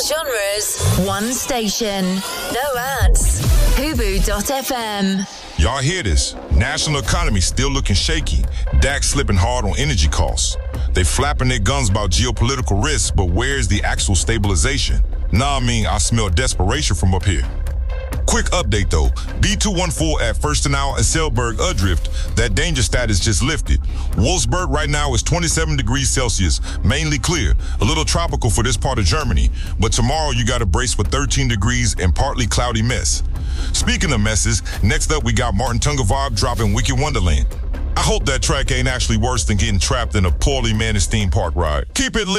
genres, one station. No ads. Hubu.fm. Y'all hear this? National economy still looking shaky. DAX slipping hard on energy costs. They flapping their guns about geopolitical risks, but where's the actual stabilization? I smell desperation from up here. Quick update though, B214 at Furstenau and Selberg Udrift, that danger status just lifted. Wolfsburg right now is 27 degrees Celsius, mainly clear, a little tropical for this part of Germany, but tomorrow you gotta brace for 13 degrees and partly cloudy mess. Speaking of messes, next up we got Martin Tungevaag dropping Wicked Wonderland. I hope that track ain't actually worse than getting trapped in a poorly managed theme park ride. Keep it lit.